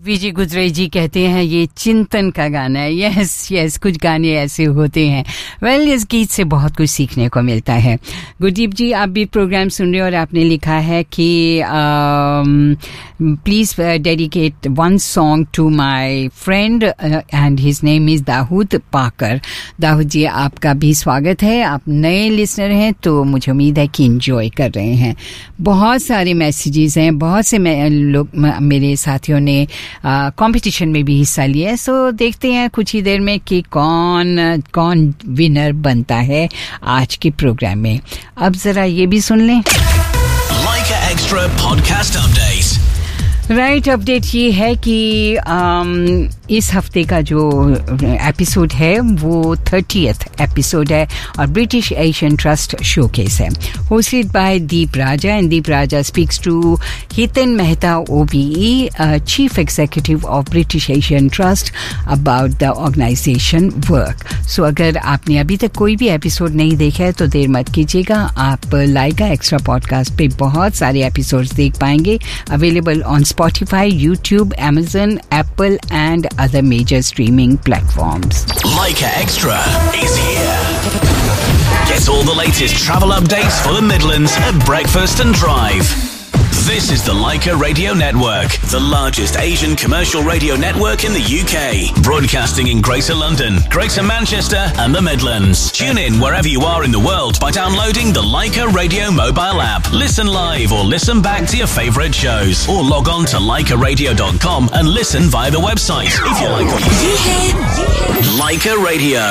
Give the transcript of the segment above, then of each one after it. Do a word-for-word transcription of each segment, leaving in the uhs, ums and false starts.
विजय गुजरे जी कहते हैं ये चिंतन का गाना है. यस यस कुछ गाने ऐसे होते हैं. वेल well, इस गीत से बहुत कुछ सीखने को मिलता है. गुरदीप जी आप भी प्रोग्राम सुन रहे हो और आपने लिखा है कि please dedicate one song to my friend and his name is Dawood पाकर. दाऊद जी आपका भी स्वागत है. आप नए लिसनर हैं तो मुझे उम्मीद है कि एंजॉय कर रहे हैं. बहुत सारे मैसेजेस हैं. बहुत से लोग मेरे साथियों ने कंपटीशन uh, में भी हिस्सा लिया है. सो so, देखते हैं कुछ ही देर में कि कौन कौन विनर बनता है आज के प्रोग्राम में. अब जरा ये भी सुन लें. Leica Extra Podcast Update. Right right, update ये है कि um, इस हफ्ते का जो एपिसोड है वो थर्टियथ एपिसोड है और ब्रिटिश एशियन ट्रस्ट शोकेस है. Hosted by Deep Raja and Deep Raja speaks to हितन Mehta OBE, chief executive of British Asian trust, about the organisation work. सो अगर आपने अभी तक कोई भी एपिसोड नहीं देखा है तो देर मत कीजिएगा. आप लाइका एक्स्ट्रा पॉडकास्ट पे बहुत सारे एपिसोड्स देख पाएंगे. Available on Spotify, YouTube, Amazon, Apple and other major streaming platforms. Leica Extra is here. Get all the latest travel updates for the Midlands at breakfast and drive. This is the Leica Radio Network, the largest Asian commercial radio network in the U K. Broadcasting in Greater London, Greater Manchester and the Midlands. Tune in wherever you are in the world by downloading the Leica Radio mobile app. Listen live or listen back to your favourite shows. Or log on to leica radio dot com and listen via the website. If you like what you hear. Leica Radio.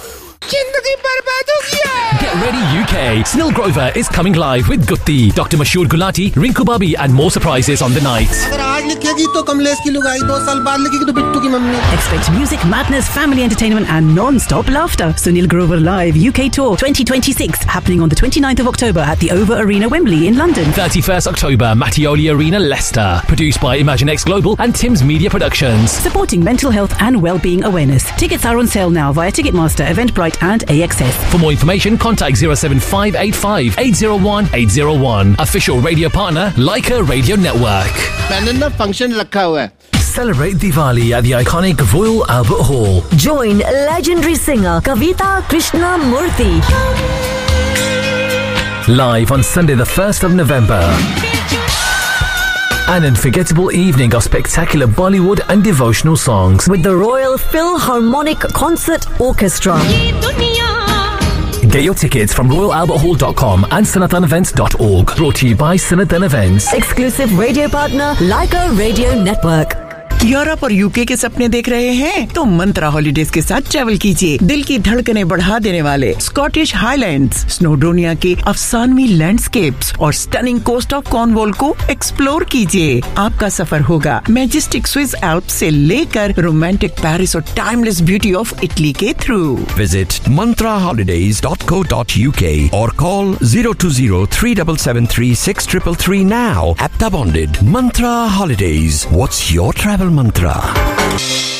Get ready U K. Snil Grover is coming live with Gutti, Doctor Mashoor Gulati, Rinku Babi and more surprises on the night. अगर आज लिखेगी तो कमलेश की लुगाई, दो साल बाद लिखेगी तो बिट्टू की mummy. Expect music, madness, family entertainment and non-stop laughter. Sunil Grover Live U K Tour twenty twenty-six happening on the twenty-ninth of October at the Over Arena, Wembley in London. thirty-first October, Mattioli Arena, Leicester. Produced by ImagineX Global and Tim's Media Productions. Supporting mental health and well-being awareness. Tickets are on sale now via Ticketmaster, Eventbrite and A X S. For more information, contact zero seven five eight five eight zero one eight zero one. Official radio partner, Leica Radio Network. मैंने ना function रखा हुआ है. Celebrate Diwali at the iconic Royal Albert Hall. Join legendary singer Kavita Krishnamurthy. Live on Sunday the first of November. An unforgettable evening of spectacular Bollywood and devotional songs with the Royal Philharmonic Concert Orchestra. Get your tickets from royal albert hall dot com and sanatan events dot org. Brought to you by Sanatan Events. Exclusive radio partner, Leica Radio Network. Europe और UK के सपने देख रहे हैं तो मंत्रा holidays के साथ travel कीजिए. दिल की धड़कनें बढ़ा देने वाले स्कॉटिश हाईलैंड्स, स्नोडोनिया के अफसानवी लैंडस्केप्स और स्टनिंग कोस्ट ऑफ कॉर्नवॉल को एक्सप्लोर कीजिए. आपका सफर होगा मैजेस्टिक स्विस एल्प्स से लेकर रोमांटिक पेरिस और टाइमलेस ब्यूटी ऑफ इटली के through. Visit mantra holidays dot co dot u k or call zero two zero three seven seven three six three three now. Apta bonded. Mantra Holidays. What's your travel mantra?